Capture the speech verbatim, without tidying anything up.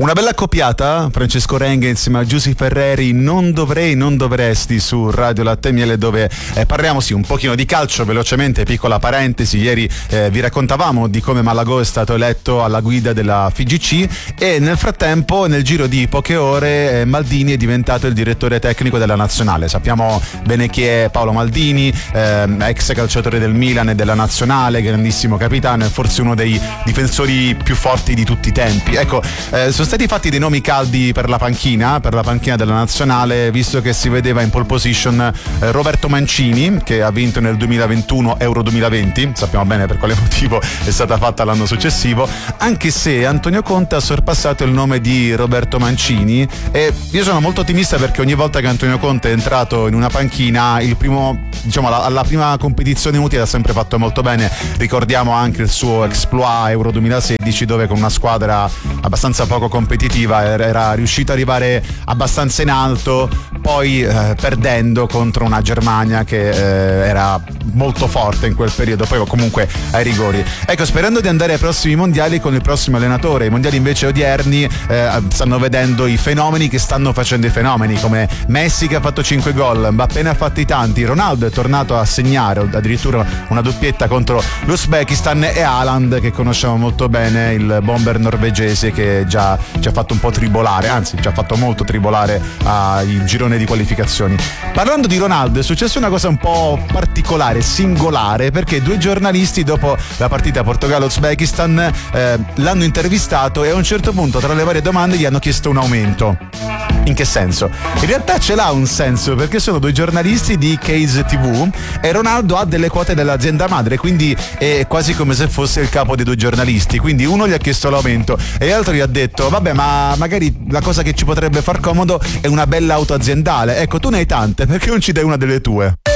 Una bella accoppiata, Francesco Renga insieme a Giusy Ferreri, Non dovrei, non dovresti, su Radio Latte e Miele, dove eh, parliamo sì un pochino di calcio, velocemente, piccola parentesi. Ieri eh, vi raccontavamo di come Malagò è stato eletto alla guida della F I G C e nel frattempo, nel giro di poche ore, eh, Maldini è diventato il direttore tecnico della nazionale. Sappiamo bene chi è Paolo Maldini, eh, ex calciatore del Milan e della nazionale, grandissimo capitano e forse uno dei difensori più forti di tutti i tempi. Ecco, eh, sono stati fatti dei nomi caldi per la panchina, per la panchina della nazionale, visto che si vedeva in pole position eh, Roberto Mancini, che ha vinto nel duemilaventuno Euro duemilaventi, sappiamo bene per quale motivo è stata fatta l'anno successivo, anche se Antonio Conte ha sorpassato il nome di Roberto Mancini, e io sono molto ottimista perché ogni volta che Antonio Conte è entrato in una panchina, il primo, diciamo, la, alla prima competizione utile ha sempre fatto molto bene. Ricordiamo anche il suo exploit Euro duemilasedici, dove con una squadra abbastanza poco competitiva era riuscito ad arrivare abbastanza in alto, poi eh, perdendo contro una Germania che eh, era molto forte in quel periodo, poi comunque ai rigori. Ecco, sperando di andare ai prossimi mondiali con il prossimo allenatore. I mondiali invece odierni eh, stanno vedendo i fenomeni che stanno facendo i fenomeni, come Messi che ha fatto cinque gol, Mbappé ne ha fatti tanti, Ronaldo è tornato a segnare addirittura una doppietta contro l'Uzbekistan, e Haaland, che conosciamo molto bene, il bomber norvegese che già ci ha fatto un po' tribolare, anzi ci ha fatto molto tribolare al girone di qualificazioni. Parlando di Ronaldo, è successa una cosa un po' particolare, singolare, perché due giornalisti dopo la partita Portogallo-Uzbekistan eh, l'hanno intervistato e a un certo punto, tra le varie domande, gli hanno chiesto un aumento. In che senso? In realtà ce l'ha un senso, perché sono due giornalisti di Case tivù e Ronaldo ha delle quote dell'azienda madre, quindi è quasi come se fosse il capo dei due giornalisti. Quindi uno gli ha chiesto l'aumento e l'altro gli ha detto: vabbè, ma magari la cosa che ci potrebbe far comodo è una bella auto aziendale. Ecco, tu ne hai tante, perché non ci dai una delle tue?